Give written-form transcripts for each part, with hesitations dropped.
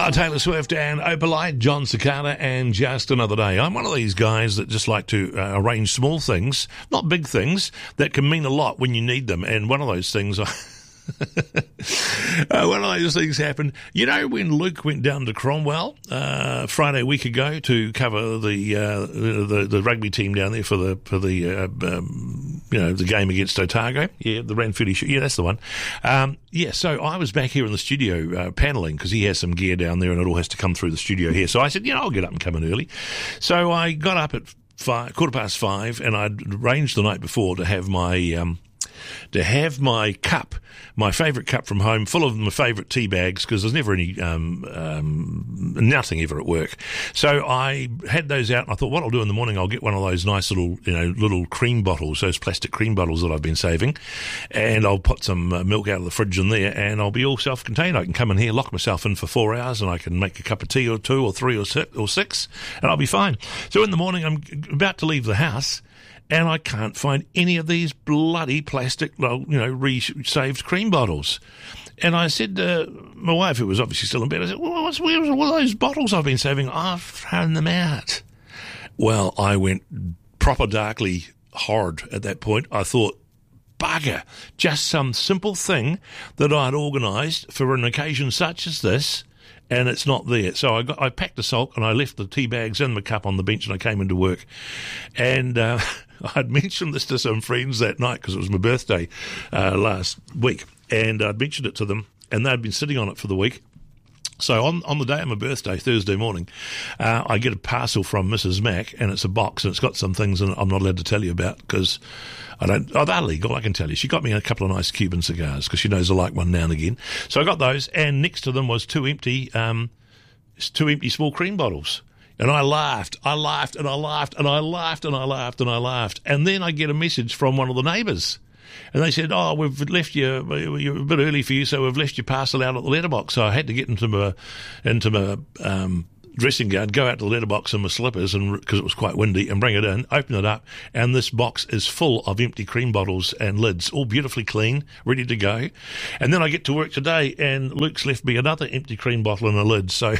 Taylor Swift and Opalite, John Cicada, and Just Another Day. I'm one of these guys that just like to arrange small things, not big things, that can mean a lot when you need them. And one of those things... one of those things happened. You know when Luke went down to Cromwell Friday a week ago to cover the rugby team down there for the game against Otago? Yeah, the Ranfurly show. Yeah, that's the one. So I was back here in the studio paneling because he has some gear down there and it all has to come through the studio here. So I said, I'll get up and come in early. So I got up at 5:15 and I'd arranged the night before to have my cup, my favourite cup from home, full of my favourite tea bags, because there's never any, nothing ever at work. So I had those out, and I thought, what I'll do in the morning, I'll get one of those nice little cream bottles, those plastic cream bottles that I've been saving, and I'll put some milk out of the fridge in there, and I'll be all self-contained. I can come in here, lock myself in for 4 hours, and I can make a cup of tea or 2 or 3 or 6, and I'll be fine. So in the morning, I'm about to leave the house, and I can't find any of these bloody plastic, re-saved cream bottles. And I said to my wife, who was obviously still in bed, I said, where's all those bottles I've been saving? I've thrown them out. Well, I went proper darkly hard at that point. I thought, bugger, just some simple thing that I'd organised for an occasion such as this, and it's not there. So I packed a sulk and I left the tea bags in the cup on the bench and I came into work. And I'd mentioned this to some friends that night because it was my birthday last week. And I'd mentioned it to them and they'd been sitting on it for the week. So on the day of my birthday, Thursday morning, I get a parcel from Mrs. Mac, and it's a box, and it's got some things I'm not allowed to tell you about because they're legal, I can tell you. She got me a couple of nice Cuban cigars because she knows I like one now and again. So I got those, and next to them was two empty small cream bottles. And I laughed, and I laughed. And then I get a message from one of the neighbours. And they said, we've left you're a bit early for you, so we've left your parcel out at the letterbox. So I had to get into my dressing gown, go out to the letterbox in my slippers, and because it was quite windy, and bring it in, open it up, and this box is full of empty cream bottles and lids, all beautifully clean, ready to go. And then I get to work today, and Luke's left me another empty cream bottle and a lid, so...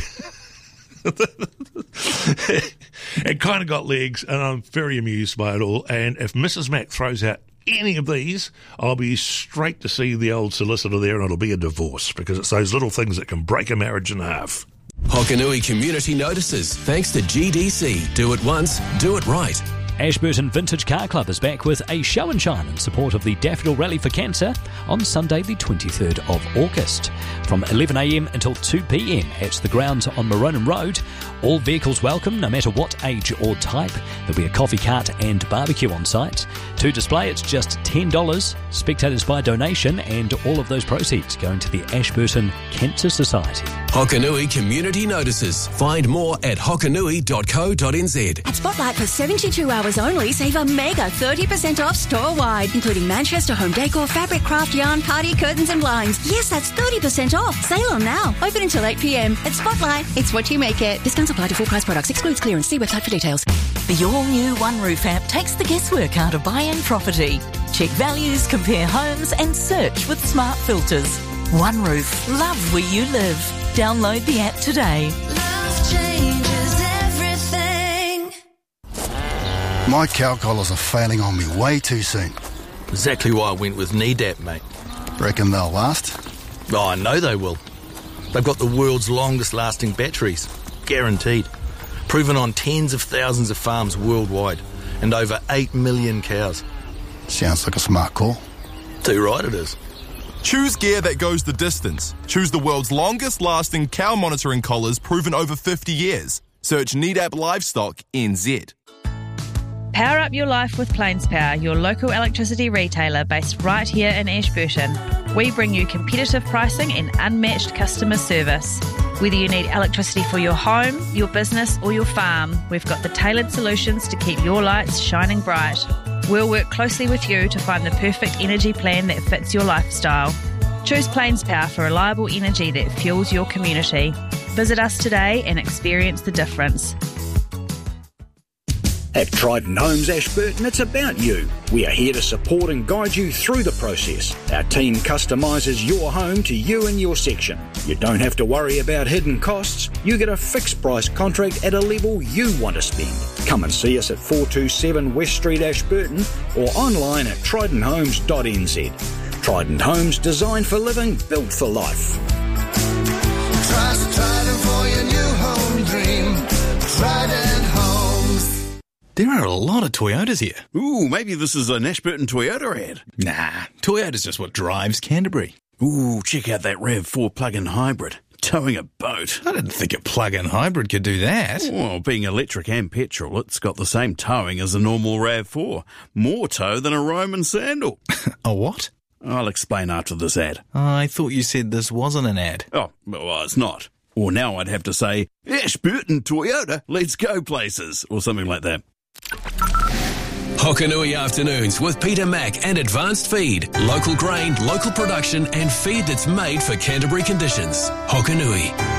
It kind of got legs, and I'm very amused by it all. And if Mrs. Mac throws out any of these, I'll be straight to see the old solicitor there, and it'll be a divorce, because it's those little things that can break a marriage in half. Hokanui Community Notices, thanks to GDC. Do it once, do it right. Ashburton Vintage Car Club is back with a show and shine in support of the Daffodil Rally for Cancer on Sunday the 23rd of August. From 11am until 2pm at the grounds on Maronan Road. All vehicles welcome, no matter what age or type. There'll be a coffee cart and barbecue on site. To display, it's just $10. Spectators by donation, and all of those proceeds going to the Ashburton Cancer Society. Hokanui Community Notices. Find more at hokanui.co.nz. At Spotlight, for 72 hours only, save a mega 30% off store-wide, including Manchester home decor, fabric, craft, yarn, party, curtains and blinds. Yes, that's 30% off. Sale on now. Open until 8pm. At Spotlight, it's what you make it. Discounts apply to full price products. Excludes clearance. See website for details. The all-new OneRoof app takes the guesswork out of buying property. Check values, compare homes and search with smart filters. OneRoof. Love where you live. Download the app today. Love changes everything. My cow collars are failing on me way too soon. Exactly why I went with Nedap, mate. Reckon they'll last? Oh, I know they will. They've got the world's longest lasting batteries. Guaranteed. Proven on tens of thousands of farms worldwide and over 8 million cows. Sounds like a smart call. Too right it is. Choose gear that goes the distance. Choose the world's longest lasting cow monitoring collars proven over 50 years. Search Nedap Livestock NZ. Power up your life with Plains Power, your local electricity retailer based right here in Ashburton. We bring you competitive pricing and unmatched customer service. Whether you need electricity for your home, your business or your farm, we've got the tailored solutions to keep your lights shining bright. We'll work closely with you to find the perfect energy plan that fits your lifestyle. Choose Plains Power for reliable energy that fuels your community. Visit us today and experience the difference. At Trident Homes Ashburton, it's about you. We are here to support and guide you through the process. Our team customises your home to you and your section. You don't have to worry about hidden costs. You get a fixed price contract at a level you want to spend. Come and see us at 427 West Street, Ashburton, or online at tridenthomes.nz. Trident Homes, designed for living, built for life. Trust Trident for your new home dream. Trident Homes. There are a lot of Toyotas here. Ooh, maybe this is an Ashburton Toyota ad. Nah, Toyota's just what drives Canterbury. Ooh, check out that RAV4 plug-in hybrid. Towing a boat. I didn't think a plug-in hybrid could do that. Well, being electric and petrol, it's got the same towing as a normal RAV4. More tow than a Roman sandal. A what? I'll explain after this ad. I thought you said this wasn't an ad. Oh, well, it's not. Or now I'd have to say, Ashburton Toyota, let's go places, or something like that. Hokanui Afternoons with Peter Mack and Advanced Feed. Local grain, local production and feed that's made for Canterbury conditions. Hokanui.